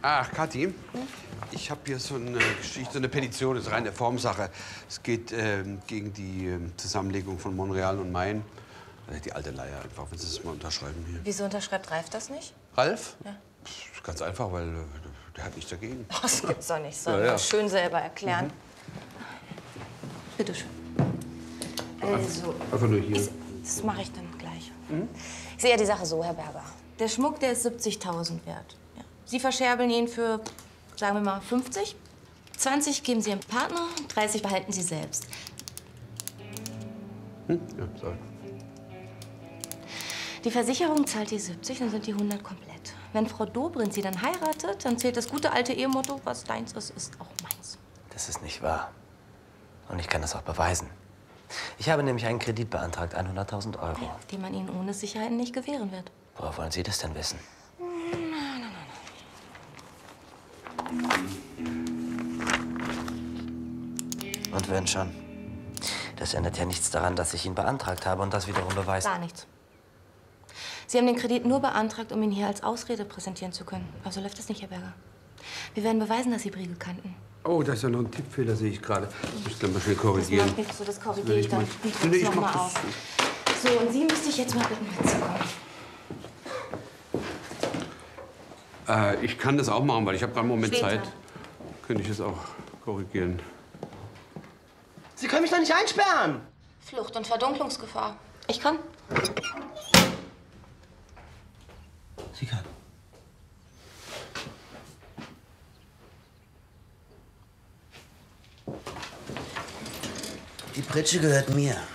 Ach, Kathi, ich habe hier so eine Geschichte, so eine Petition, das ist reine Formsache. Es geht gegen die Zusammenlegung von Monreal und Main. Die alte Leier einfach, wenn Sie es mal unterschreiben hier. Wieso unterschreibt Ralf das nicht? Ralf? Ja. Ganz einfach, weil der hat nichts dagegen. Oh, das gibt's doch nicht. Soll Ja, ja. schön selber erklären. Bitte schön. Also, Einfach nur hier. das mache ich dann gleich. Ich sehe ja die Sache so, Herr Berger. Der Schmuck, der ist 70.000 wert. Ja. Sie verscherbeln ihn für, sagen wir mal, 50. 20 geben Sie Ihrem Partner, 30 behalten Sie selbst. Ja, sorry. Die Versicherung zahlt die 70, dann sind die 100 komplett. Wenn Frau Dobrindt Sie dann heiratet, dann zählt das gute alte Ehemotto, was deins ist, ist auch meins. Das ist nicht wahr. Und ich kann das auch beweisen. Ich habe nämlich einen Kredit beantragt, 100.000 Euro. Ja, den man Ihnen ohne Sicherheiten nicht gewähren wird. Woher wollen Sie das denn wissen? Und wenn schon? Das ändert ja nichts daran, dass ich ihn beantragt habe und das wiederum beweist. Gar nichts. Sie haben den Kredit nur beantragt, um ihn hier als Ausrede präsentieren zu können. Aber so läuft das nicht, Herr Berger. Wir werden beweisen, dass Sie Briegel kannten. Oh, da ist ja noch ein Tippfehler, sehe ich gerade. Ich muss dann mal schnell korrigieren. Das macht nichts, so das korrigiere ich dann. Ich Nee, ich noch mach mal das. auf. So, und Sie müsste ich jetzt mal bitten, mitzukommen. Ich kann das auch machen, weil ich habe gerade einen Moment Später. Zeit. Könnte ich es auch korrigieren. Sie können mich doch nicht einsperren! Flucht und Verdunklungsgefahr. Ich kann. Sie kann. Die Pritsche gehört mir.